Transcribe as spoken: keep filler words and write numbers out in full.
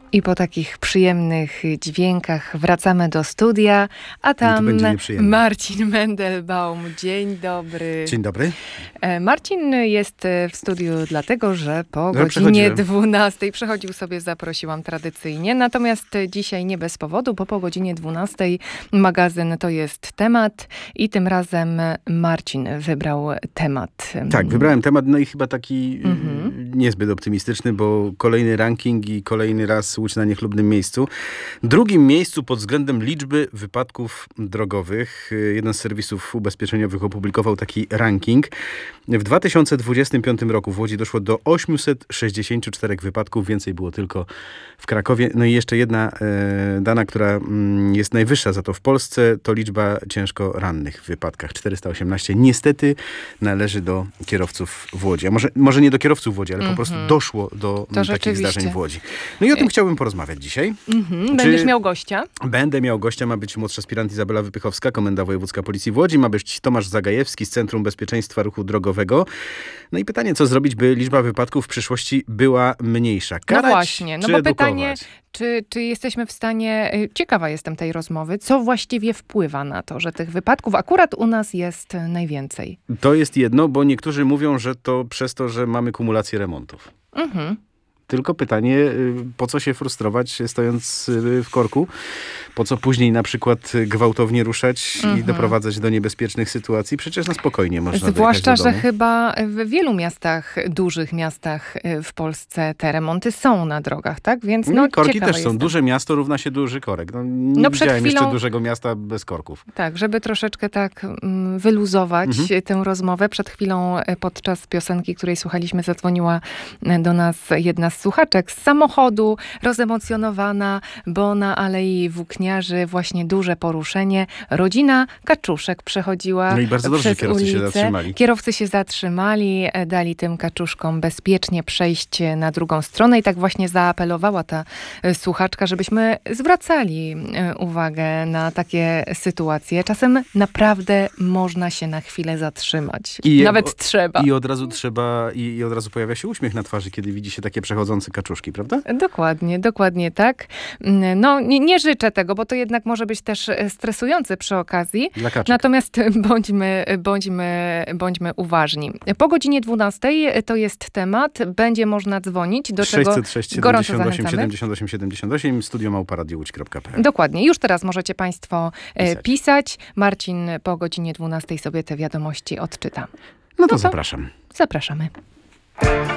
I po takich przyjemnych dźwiękach wracamy do studia, a tam Marcin Mendelbaum. Dzień dobry. Dzień dobry. Marcin jest w studiu dlatego, że po no, godzinie dwunastej przechodził sobie, zaprosiłam tradycyjnie. Natomiast dzisiaj nie bez powodu, bo po godzinie dwunastej magazyn To jest temat i tym razem Marcin wybrał temat. Tak, wybrałem temat, no i chyba taki mhm. niezbyt optymistyczny, bo kolejny ranking i kolejny raz Łódź na niechlubnym miejscu. W drugim miejscu pod względem liczby wypadków drogowych. Jeden z serwisów ubezpieczeniowych opublikował taki ranking. W dwa tysiące dwudziestym piątym roku w Łodzi doszło do osiemset sześćdziesiąt cztery wypadków. Więcej było tylko w Krakowie. No i jeszcze jedna e, dana, która mm, jest najwyższa za to w Polsce, to liczba ciężko rannych w wypadkach. czterysta osiemnaście. Niestety należy do kierowców w Łodzi. A może, może nie do kierowców w Łodzi, ale mm-hmm. po prostu doszło do to takich zdarzeń w Łodzi. No i o tym chciałbym porozmawiać dzisiaj. Mm-hmm. Będziesz miał gościa? Będę miał gościa. Ma być młodszy aspirant Izabela Wypychowska, komenda wojewódzka Policji w Łodzi. Ma być Tomasz Zagajewski z Centrum Bezpieczeństwa Ruchu Drogowego. No i pytanie, co zrobić, by liczba wypadków w przyszłości była mniejsza? Karać, no właśnie, no czy bo edukować? Pytanie, czy, czy jesteśmy w stanie, ciekawa jestem tej rozmowy, co właściwie wpływa na to, że tych wypadków akurat u nas jest najwięcej? To jest jedno, bo niektórzy mówią, że to przez to, że mamy kumulację remontów. Mhm. Tylko pytanie, po co się frustrować stojąc w korku? Po co później na przykład gwałtownie ruszać mm-hmm. i doprowadzać do niebezpiecznych sytuacji? Przecież na spokojnie można Zwłaszcza, do domu. że chyba w wielu miastach, dużych miastach w Polsce te remonty są na drogach, tak? Więc no, no korki też są. Jestem. Duże miasto równa się duży korek. No, nie no widziałem chwilą... jeszcze dużego miasta bez korków. Tak, żeby troszeczkę tak mm, wyluzować mm-hmm. tę rozmowę. Przed chwilą podczas piosenki, której słuchaliśmy, zadzwoniła do nas jedna z słuchaczek z samochodu, rozemocjonowana, bo na Alei Włókniarzy właśnie duże poruszenie. Rodzina kaczuszek przechodziła No i bardzo dobrze, że kierowcy ulicę. się zatrzymali. Kierowcy się zatrzymali, dali tym kaczuszkom bezpiecznie przejść na drugą stronę i tak właśnie zaapelowała ta słuchaczka, żebyśmy zwracali uwagę na takie sytuacje. Czasem naprawdę można się na chwilę zatrzymać. I Nawet o, trzeba. I od razu trzeba, i, i od razu pojawia się uśmiech na twarzy, kiedy widzi się takie przechodzące kaczuszki, prawda? Dokładnie, dokładnie tak. No, nie, nie życzę tego, bo to jednak może być też stresujące przy okazji. Dla kaczek. Natomiast bądźmy, bądźmy, bądźmy uważni. Po godzinie dwunastej to jest temat. Będzie można dzwonić, do czego sześćset sześć gorąco siedemdziesiąt osiem zachęcamy. siedemdziesiąt osiem siedemdziesiąt osiem, studio małpa radio łódź kropka p l. Dokładnie. Już teraz możecie państwo pisać. pisać. Marcin po godzinie dwunastej sobie te wiadomości odczyta. No to, no to zapraszam. Zapraszamy.